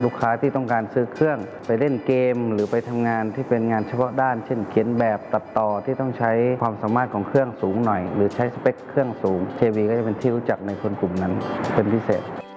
ลูกค้าที่ต้องการซื้อเครื่องไปเล่นเกมหรือไปทำงานที่เป็นงานเฉพาะด้านเช่นเขียนแบบตัดต่อที่ต้องใช้ความสามารถของเครื่องสูงหน่อยหรือใช้สเปคเครื่องสูง JV ก็จะเป็นที่รู้จักในคนกลุ่มนั้นเป็นพิเศษ